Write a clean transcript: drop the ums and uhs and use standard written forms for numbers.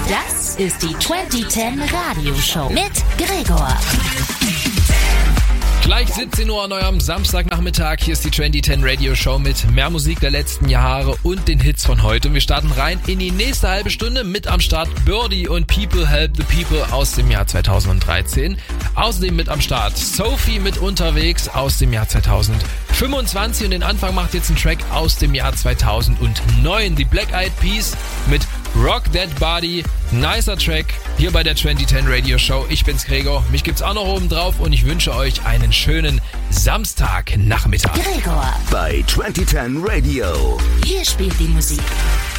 Das ist die 2010 Radioshow mit Gregor. Gleich 17 Uhr an eurem Samstagnachmittag. Hier ist die 2010 Radio Show mit mehr Musik der letzten Jahre und den Hits von heute. Und wir starten rein in die nächste halbe Stunde mit am Start Birdie und People Help the People aus dem Jahr 2013. Außerdem mit am Start Sophie mit Unterwegs aus dem Jahr 2025. Und den Anfang macht jetzt ein Track aus dem Jahr 2009. Die Black Eyed Peas mit Rock That Body. Nicer Track hier bei der 2010 Radio Show. Ich bin's Gregor. Mich gibt's auch noch oben drauf und ich wünsche euch einen schönen Samstagnachmittag. Gregor bei 2010 Radio. Hier spielt die Musik.